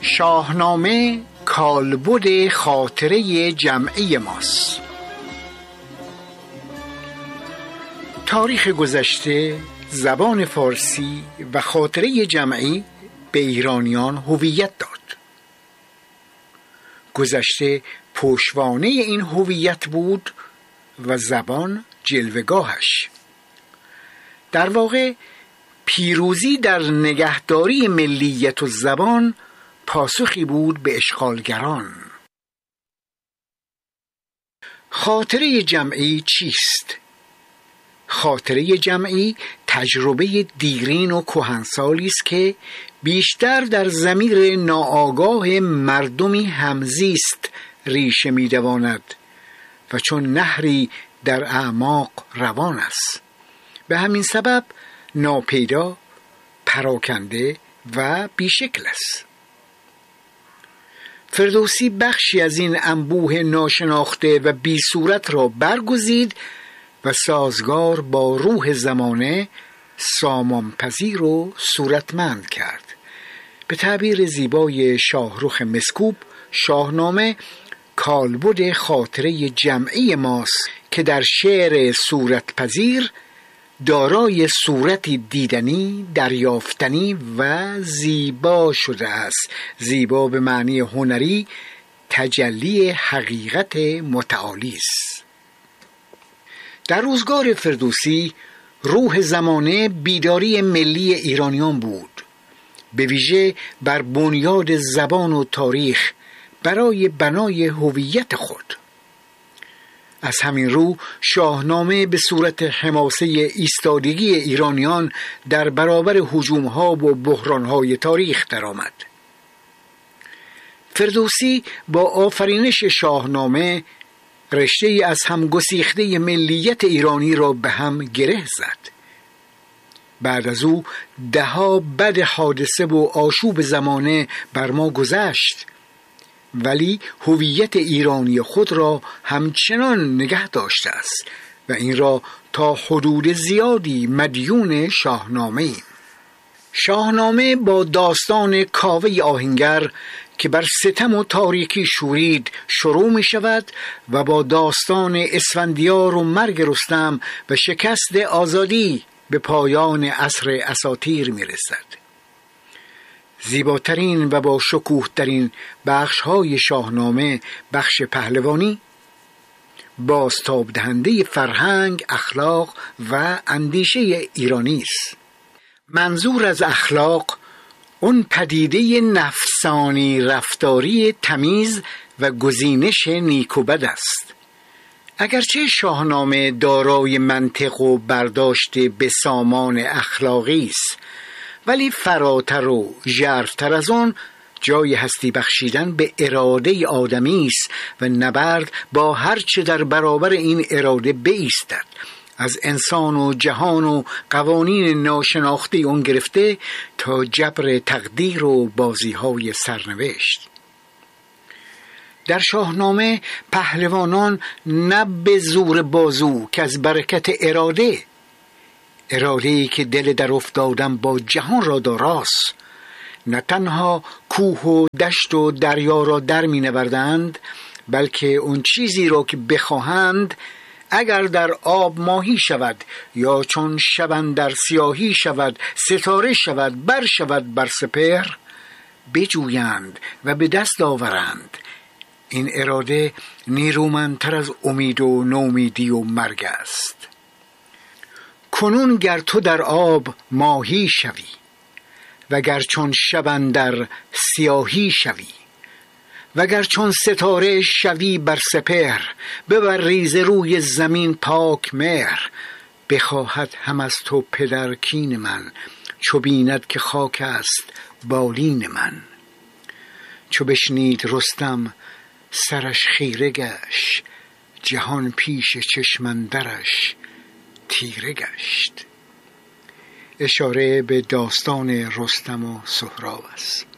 شاهنامه کالبد خاطره جمعی ماست. تاریخ گذشته، زبان فارسی و خاطره جمعی به ایرانیان هویت داد. گذشته پشتوانه این هویت بود و زبان جلوه‌گاهش. در واقع پیروزی در نگهداری ملیت و زبان پاسخی بود به اشغالگران. خاطره جمعی چیست؟ خاطره جمعی تجربه دیرین و کهنسالی است که بیشتر در ضمیر ناآگاه مردمی همزیست ریشه می‌دواند و چون نهری در اعماق روان است. به همین سبب ناپیدا، پراکنده و بیشکل است. فردوسی بخشی از این انبوه ناشناخته و بی صورت را برگزید و سازگار با روح زمانه سامانپذیر و صورتمند کرد. به تعبیر زیبای شاهرخ مسکوب، شاهنامه کالبد خاطره جمعی ماست که در شعر صورتپذیر دارای صورتی دیدنی، دریافتنی و زیبا شده است. زیبا به معنی هنری، تجلی حقیقت متعالی است. در روزگار فردوسی روح زمانه بیداری ملی ایرانیان بود، به ویژه بر بنیاد زبان و تاریخ برای بنای هویت خود. از همین رو شاهنامه به صورت حماسه ایستادگی ایرانیان در برابر هجوم‌ها و بحران‌های تاریخ درآمد. فردوسی با آفرینش شاهنامه رشته از هم گسیخته ملیت ایرانی را به هم گره زد. بعد از او ده‌ها بد حادثه و آشوب زمانه بر ما گذشت، ولی هویت ایرانی خود را همچنان نگه داشته است و این را تا حدود زیادی مدیون شاهنامه ایم. شاهنامه با داستان کاوه آهنگر که بر ستم و تاریکی شورید شروع می شود و با داستان اسفندیار و مرگ رستم و شکست آزادی به پایان عصر اساطیر می رسد. زیباترین و با شکوه‌ترین بخش‌های شاهنامه بخش پهلوانی، بازتاب دهنده فرهنگ، اخلاق و اندیشه ایرانی است. منظور از اخلاق اون پدیده نفسانی رفتاری تمیز و گزینش نیک و بد است. اگرچه شاهنامه دارای منطق و برداشت به سامان اخلاقی است، ولی فراتر و ژرفتر از آن جای هستی بخشیدن به اراده آدمی است و نبرد با هر چه در برابر این اراده بایستد، از انسان و جهان و قوانین ناشناخته اون گرفته تا جبر تقدیر و بازی‌های سرنوشت. در شاهنامه پهلوانان نه به زور بازو که از برکت اراده‌ای که دل در افتادن با جهان را داراست، نه تنها کوه و دشت و دریا را در می نوردند، بلکه اون چیزی را که بخواهند اگر در آب ماهی شود یا چون شبن در سیاهی شود، ستاره شود، بر شود بر سپهر، بجویند و به دست آورند. این اراده نیرومندتر از امید و نومیدی و مرگ است. کنون گر تو در آب ماهی شوی وگر چون شبن در سیاهی شوی وگر چون ستاره شوی بر سپهر، ببر ریز روی زمین پاک مهر. بخواهد هم از تو پدر کین من، چو بیند که خاک است بالین من. چو بشنید رستم سرش خیره گشت، جهان پیش چشم اندرش تیره گشت. اشاره به داستان رستم و سهراب است.